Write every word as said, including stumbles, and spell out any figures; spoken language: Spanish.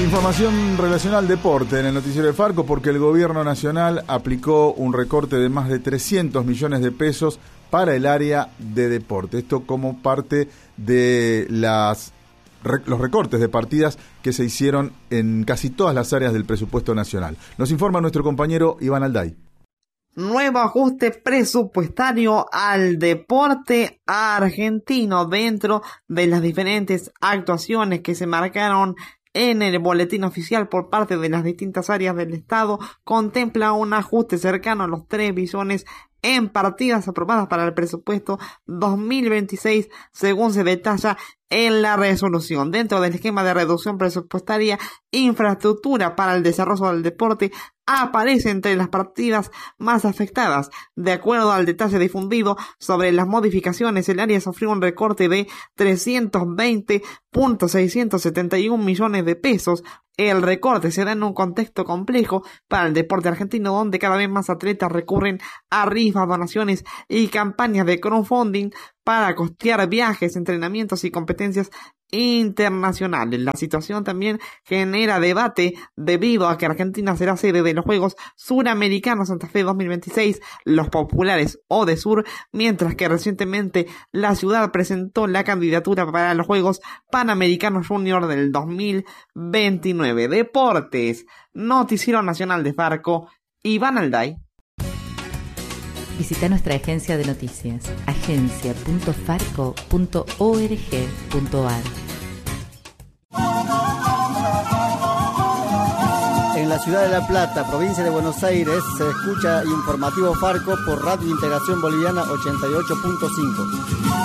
Información relacionada al deporte en el noticiero de Farco, porque el gobierno nacional aplicó un recorte de más de trescientos millones de pesos para el área de deporte. Esto como parte de las los recortes de partidas que se hicieron en casi todas las áreas del presupuesto nacional. Nos informa nuestro compañero Iván Alday. Nuevo ajuste presupuestario al deporte argentino dentro de las diferentes actuaciones que se marcaron en el boletín oficial por parte de las distintas áreas del Estado. Contempla un ajuste cercano a los tres billones en partidas aprobadas para el presupuesto dos mil veintiséis, según se detalla en la resolución. Dentro del esquema de reducción presupuestaria, infraestructura para el desarrollo del deporte aparece entre las partidas más afectadas. De acuerdo al detalle difundido sobre las modificaciones, el área sufrió un recorte de trescientos veinte punto seiscientos setenta y un millones de pesos. El recorte se da en un contexto complejo para el deporte argentino, donde cada vez más atletas recurren a rifas, donaciones y campañas de crowdfunding para costear viajes, entrenamientos y competencias internacionales. La situación también genera debate debido a que Argentina será sede de los Juegos Suramericanos Santa Fe dos mil veintiséis, los populares ODESUR, mientras que recientemente la ciudad presentó la candidatura para los Juegos Panamericanos Junior del dos mil veintinueve. Deportes, Noticiero Nacional de Farco, Iván Alday. Visita nuestra agencia de noticias, agencia punto farco punto org punto ar. En la ciudad de La Plata, provincia de Buenos Aires, se escucha Informativo Farco por Radio Integración Boliviana ochenta y ocho punto cinco.